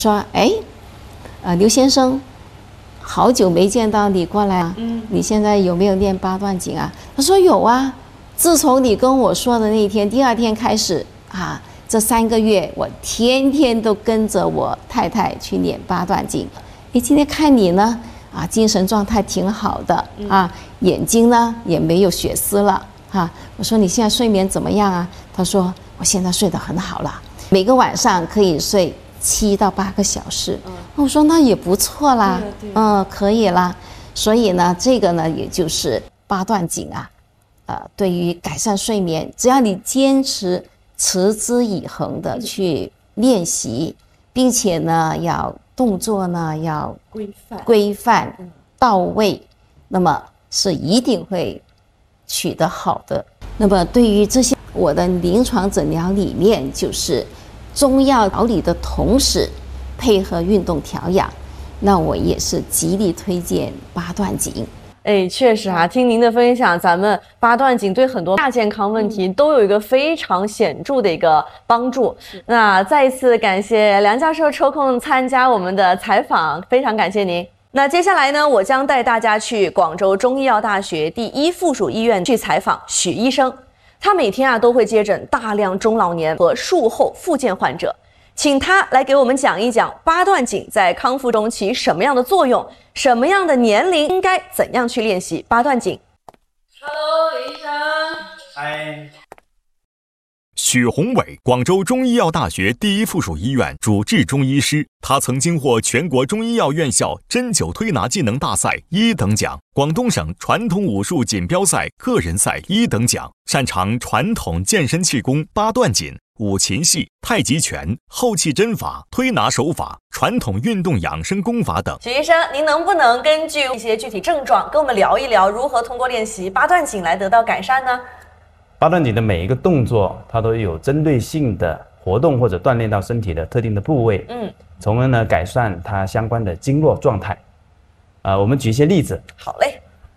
说，哎，刘先生，好久没见到你过来啊，你现在有没有练八段锦啊？他说有啊，自从你跟我说的那一天，第二天开始啊，这3个月我天天都跟着我太太去练八段锦。哎，今天看你呢，啊，精神状态挺好的啊，眼睛呢也没有血丝了啊。我说你现在睡眠怎么样啊？他说我现在睡得很好了，每个晚上可以睡7到8个小时。我说那也不错啦，可以啦。所以呢，这个呢，也就是八段锦啊，对于改善睡眠，只要你坚持持之以恒的去练习，并且呢，要动作呢要规范到位，那么是一定会取得好的。那么对于这些，我的临床诊疗理念就是中药调理的同时配合运动调养，那我也是极力推荐八段锦。 哎，确实啊，听您的分享，咱们八段锦对很多大健康问题都有一个非常显著的一个帮助。那再一次感谢梁教授抽空参加我们的采访，非常感谢您。那接下来呢，我将带大家去广州中医药大学第1附属医院去采访许医生。他每天都会接诊大量中老年和术后复健患者，请他来给我们讲一讲八段锦在康复中起什么样的作用，什么样的年龄应该怎样去练习八段锦。Hello， 李医生。 嗨。 许宏伟，广州中医药大学第1附属医院主治中医师，他曾经获全国中医药院校针灸推拿技能大赛1等奖，广东省传统武术锦标赛个人赛1等奖，擅长传统健身气功、八段锦、五禽戏、太极拳、后气针法、推拿手法、传统运动养生功法等。 许医生，您能不能根据一些具体症状跟我们聊一聊，如何通过练习八段锦来得到改善呢？ 八段锦的每一个动作，它都有针对性的活动或者锻炼到身体的特定的部位，从而呢改善它相关的经络状态。我们举一些例子。 好嘞。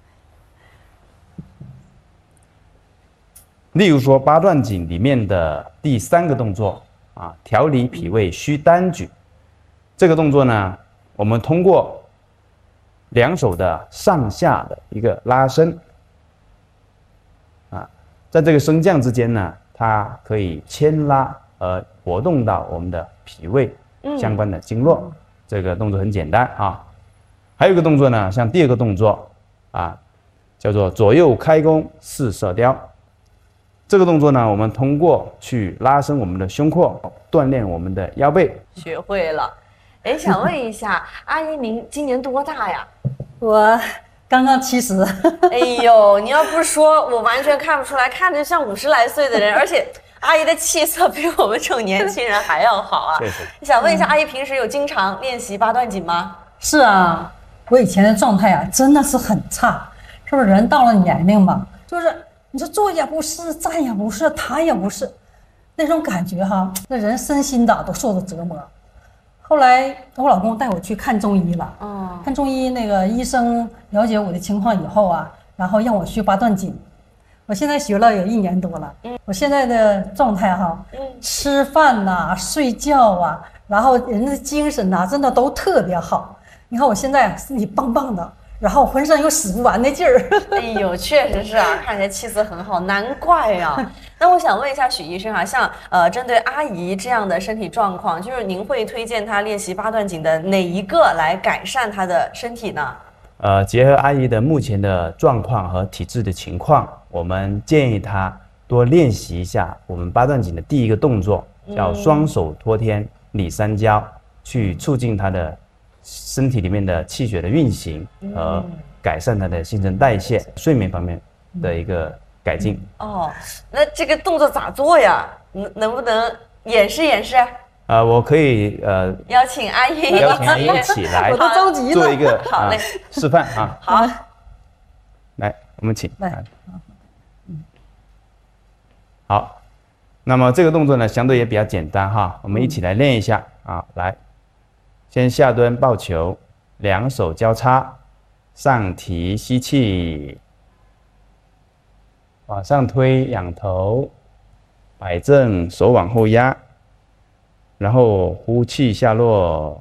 例如说八段锦里面的第3个动作啊，调理脾胃虚单举。这个动作呢，我们通过2手的上下的一个拉伸。在这个升降之间呢，它可以牵拉而活动到我们的脾胃相关的经络。这个动作很简单啊。还有一个动作呢，像第2个动作啊，叫做左右开弓四射雕。这个动作呢，我们通过去拉伸我们的胸廓，锻炼我们的腰背。 学会了。哎，想问一下，阿姨您今年多大呀？ 我刚刚70。 哎呦，你要不说，我完全看不出来，看着像50来岁的人，而且阿姨的气色比我们这种年轻人还要好啊。 确实。 想问一下，阿姨平时有经常练习八段锦吗？ 是啊，我以前的状态啊，真的是很差。是不是人到了年龄嘛，就是你说坐也不是，站也不是，躺也不是，那种感觉哈，那人身心的都受着折磨。后来我老公带我去看中医了，看中医那个医生了解我的情况以后啊，然后让我学八段锦。我现在学了有1年多了，我现在的状态哈，吃饭呐、睡觉啊，然后人的精神呐、真的都特别好。你看我现在身体棒棒的，然后浑身有使不完的劲儿。 哎呦，确实是啊，看起来气色很好，难怪啊。那我想问一下许医生啊，像针对阿姨这样的身体状况，就是您会推荐她练习八段锦的哪一个来改善她的身体呢？ 结合阿姨的目前的状况和体质的情况，我们建议她多练习一下我们八段锦的第1个动作，叫双手托天理三焦，去促进她的身体里面的气血的运行和改善她的新陈代谢、睡眠方面的一个改进。 哦，那这个动作咋做呀？能不能演示演示？ 我可以邀请阿姨一起来我都着急了做一个好嘞示范啊。 好， 来，我们请来。 好，那么这个动作呢，相对也比较简单哈，我们一起来练一下啊。来，先下蹲抱球，2手交叉，上提吸气，往上推仰头，摆正手往后压，然后呼气下落，